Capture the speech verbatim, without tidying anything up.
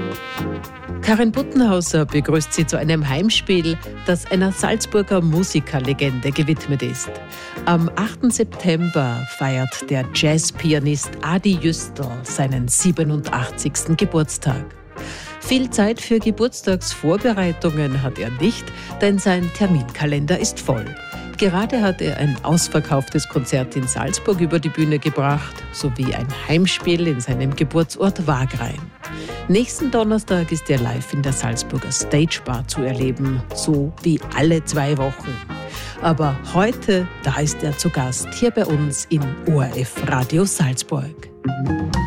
Karin Buttenhauser begrüßt Sie zu einem Heimspiel, das einer Salzburger Musikerlegende gewidmet ist. Am achten September feiert der Jazzpianist Adi Jüstl seinen siebenundachtzigsten Geburtstag. Viel Zeit für Geburtstagsvorbereitungen hat er nicht, denn sein Terminkalender ist voll. Gerade hat er ein ausverkauftes Konzert in Salzburg über die Bühne gebracht, sowie ein Heimspiel in seinem Geburtsort Wagrain. Nächsten Donnerstag ist er live in der Salzburger Stage Bar zu erleben, so wie alle zwei Wochen. Aber heute, da ist er zu Gast hier bei uns im O R F Radio Salzburg.